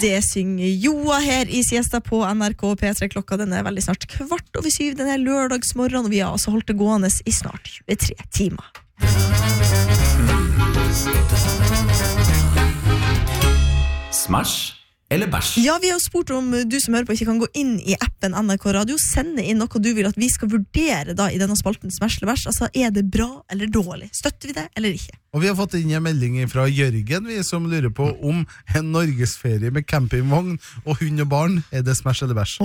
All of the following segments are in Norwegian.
Det synger Joa her i siesta på NRK P3. Klokka den veldig snart 7:15. Den lørdagsmorgen, og vi har altså holdt det gående i snart 23 timer. Smash eller bæsj? Ja, vi har spurt om du som hører på ikke kan gå inn i appen NRK Radio, sende inn noe du vil at vi skal vurdere da i denne spalten Smash eller bæsj. Altså, er det bra eller dårlig? Støtter vi det eller ikke? Og vi har fått inn en melding fra Jørgen, vi som lurer på om en norgesferie med campingvogn og hund og barn, er det Smash eller bæsj?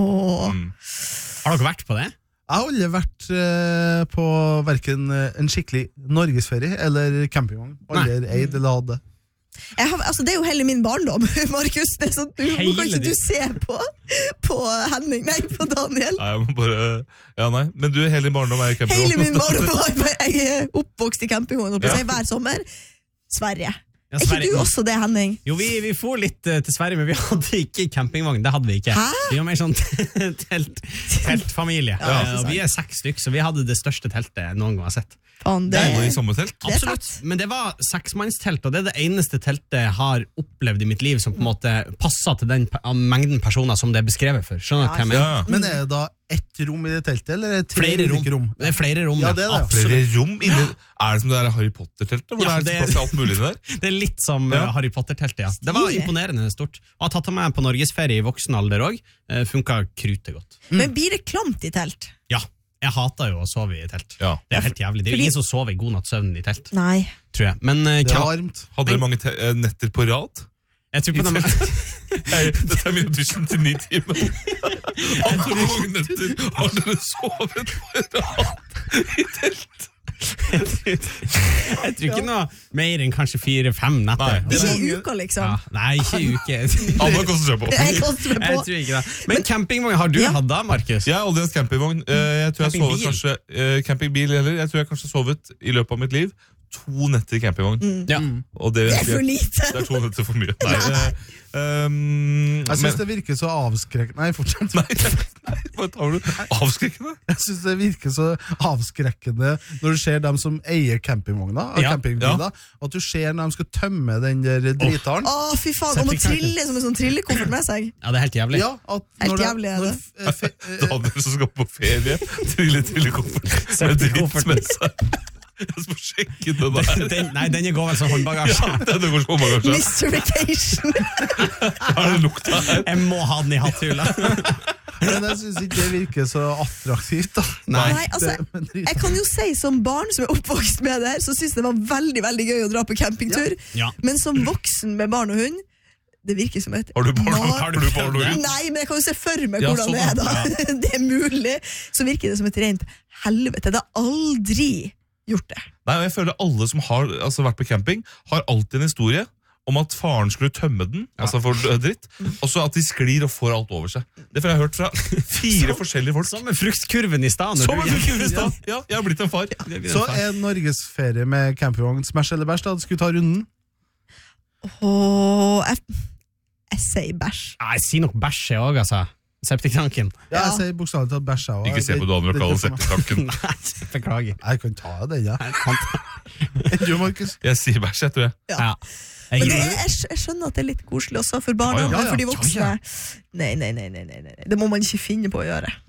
Har dere vært på det? Jeg har aldri vært på hverken en skikkelig norgesferie eller campingvogn. Aldri eid eller hadde. Altså, det er jo hele min barndom, Markus. Det er sånn, må ikke du se på Henning, nei, på Daniel. Nei, jeg må bare... Ja, nei, men du, hele din barndom i campingvogn. Hele min barndom, jeg er oppvokst i campingvogn, hver sommer. Sverige. Ja, er ikke du også det, Henning? Jo, vi får litt til Sverige, men vi hadde ikke campingvogn. Det hadde vi ikke. Hæ? Vi var mer sånn teltfamilie. Og vi 6 stykk, så vi hadde det største teltet jeg noen gang har sett. Det var i samme telt? Absolutt, men det var 6-mannstelt, og det er det eneste teltet jeg har opplevd i mitt liv som på en måte passet til den mengden personer som det er beskrevet for. Skjønner du hva jeg mener? Men er det da ett rom i det teltet, eller er det 3 flere ulike rom? Det er flere rom, ja. Det er det. Flere rom inni... Er det som det der Harry Potter-teltet? Hvor det er plass til alt mulig der? Det er litt som Harry Potter-teltet, ja. Det var imponerende stort. Og jeg har tatt meg på norgesferie i voksen alder også. Funket krutet godt. Men blir det klamt i telt? Ja. Jeg hater jo å sove i telt. Ja. Det er helt jævlig. Det er jo ingen som sover i god natts søvn i telt. Nei. Tror jeg. Men, det er varmt. Hadde dere mange netter på rad? Jeg tror på det. Dette min audition til 9 timer. Hvor mange netter har dere sovet på rad i telt? Jeg tror ikke noe mer enn kanskje 4-5 netter. Ikke i uka, liksom. Ja, nei, ikke i uke. Alle koster seg på. Jeg tror ikke det. Men campingvogn har du hatt da, Markus? Jeg har aldri hatt campingvogn. Jeg tror jeg sovet kanskje campingbil heller. Jeg tror jeg kanskje sovet i løpet av mitt liv 2 netter i campingvogn. Ja. Og det er for lite. Det er 2 netter for mye. Nei. Jeg synes det virker så avskrekkende. Nei, fortsett. Nei, hva tar du? Avskrekkende? Jeg synes det virker så avskrekkende når du ser dem som eier campingvogna, campingbiler, at du ser når de skal tømme den der dritaren. Fy faen, og må trille som en sånn trillekoffert med seg. Ja, det er helt jævlig. Ja, helt jævlig er det. Daniel som skal på ferie, trillekoffert med dritt med seg. Jeg skal sjekke det der. Nei, den går vel som håndbagasje. Ja, den går som håndbagasje. Mr. Vacation. Hva er det lukta her? Jeg må ha den i hatthula. Men jeg synes ikke det virker så attraktivt da. Nei, altså, jeg kan jo si som barn som er oppvokst med det her, så synes det var veldig, veldig gøy å dra på campingtur. Ja. Men som voksen med barn og hund, det virker som et... Har du barn og hund? Nei, men jeg kan jo se for meg hvordan det er da. Det er mulig. Så virker det som et rent helvete. Det har aldri gjort det. Nei, og jeg føler alle som har vært på camping har alltid en historie om at faren skulle tømme den, altså for dritt, og så at de sklir og får alt over seg. Det får jeg hørt fra 4 forskjellige folk. Som med fruktkurven i stedet. Ja, jeg har blitt en far. Så er norgesferie med campingvogn Smash eller bæsj da? Du skulle ta runden? Jeg sier bæsj. Jeg sier nok bæsj jeg også, altså. Septiktanken. Ja, jeg sier bokstavelig til bæsj jeg også. Ikke se på Daniel og kalle septiktanken. Nei, beklager. Jeg kan ta den, ja. Du, Markus? Jeg sier bæsj, jeg tror jeg. Ja. Men jeg skjønner at det er litt koselig også for barna, men for de voksne. Nei. Det må man ikke finne på å gjøre.